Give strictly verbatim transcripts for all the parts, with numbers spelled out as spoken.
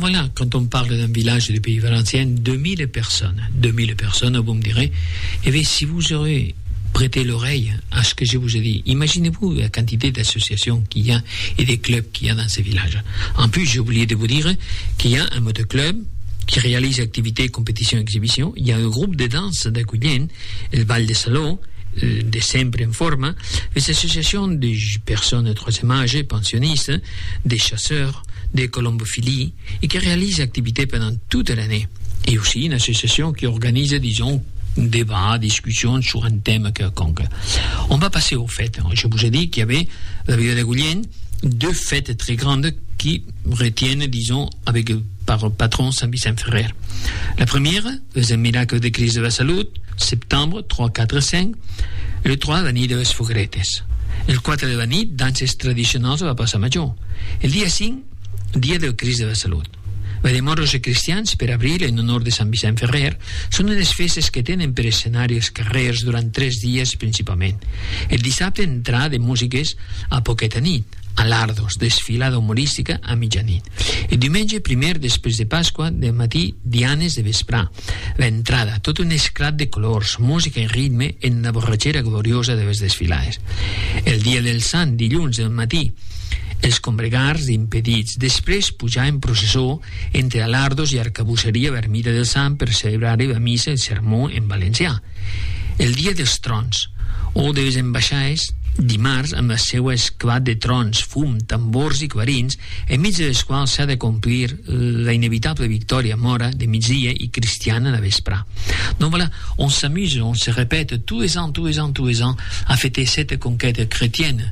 voilà, quand on parle d'un village du pays valencien, deux mille personnes. deux mille personnes, vous me direz. Eh bien, si vous aurez prêté l'oreille à ce que je vous ai dit, imaginez-vous la quantité d'associations qu'il y a et des clubs qu'il y a dans ces villages. En plus, j'ai oublié de vous dire qu'il y a un motoclub qui réalise activités, compétitions, exhibitions. Il y a un groupe de danse d'Agullent, le Val de Saló, de sempre en forme, les associations de personnes de troisième âge, pensionnistes, des chasseurs, des colombophilie, et qui réalisent activités pendant toute l'année. Et aussi une association qui organise, disons, débats, discussions sur un thème quelconque. On va passer aux fêtes. Je vous ai dit qu'il y avait, la ville d'Agullent, deux fêtes très grandes qui retiennent, disons, avec par patron Saint Vicent Ferrer. La première, le miracle de Christ de la Salut, septembre trois, quatre, cinq, et le trois, la nit de les Fogretes. El quatre de la nit, danses tradicionals a la plaça Major. El dia cinc, dia del Crist de la Salut. Les moros i cristians, per abril, en honor de Sant Vicent Ferrer, són unes festes que tenen per escenari els carrers durant tres dies principalment. El dissabte entrà de músiques a poqueta nit, alardos, desfilada humorística a mitjanit. El diumenge primer, després de Pasqua, de matí, dianes de vesprà. L'entrada, tot un esclat de colors, música i ritme en la borratxera gloriosa de les desfilades. El dia del Sant, dilluns, del matí, els combregars impedits, després pujar en processó entre alardos i arcabusseria vermida del Sant per celebrar la missa i el sermó en valencià. El dia dels trons, o de les ambaixades, dimarts, amb el seu esclat de trons, fum, tambors i clarins, enmig dels quals s'ha de complir la inevitable victòria mora de migdia i cristiana de vesprà. Donc voilà, on s'amuse, on se répète tous les ans, tous les ans, tous les ans, à fêter cette conquête chrétienne,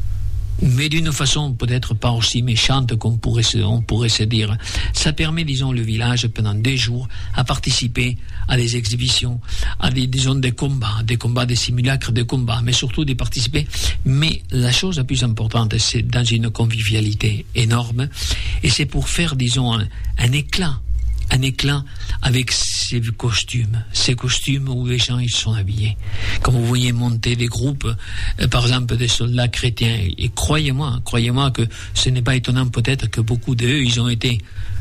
mais d'une façon peut-être pas aussi méchante qu'on pourrait se, on pourrait se dire. Ça permet, disons, le village pendant deux jours à participer à des exhibitions, à des, disons, des combats, des combats, des simulacres de combats, mais surtout de participer. Mais la chose la plus importante, c'est dans une convivialité énorme, et c'est pour faire, disons, un, un éclat, un éclat avec ces costumes, ces costumes où les gens ils sont habillés. Quand vous voyez monter des groupes, euh, par exemple des soldats chrétiens, et croyez-moi, croyez-moi que ce n'est pas étonnant peut-être que beaucoup d'eux, ils ont été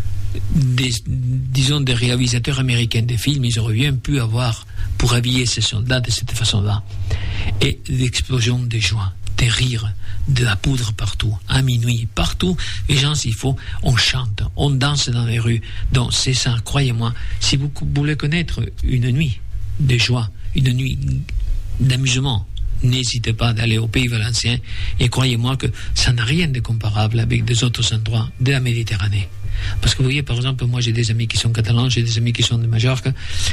des, disons, des réalisateurs américains de films, ils auraient bien pu avoir pour habiller ces soldats de cette façon-là. Et l'explosion de joie, des rires, de la poudre partout, à minuit, partout, les gens, s'il faut, on chante, on danse dans les rues. Donc c'est ça, croyez-moi, si vous voulez connaître une nuit de joie, une nuit d'amusement, n'hésitez pas d'aller au pays valencien, et croyez-moi que ça n'a rien de comparable avec des autres endroits de la Méditerranée. Parce que vous voyez, par exemple, moi j'ai des amis qui sont catalans, j'ai des amis qui sont de Majorque,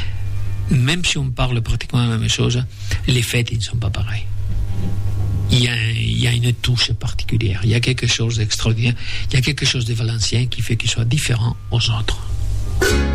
même si on parle pratiquement la même chose, les fêtes, ils ne sont pas pareils. Il y, a, il y a une touche particulière, il y a quelque chose d'extraordinaire, il y a quelque chose de valencien qui fait qu'il soit différent aux autres.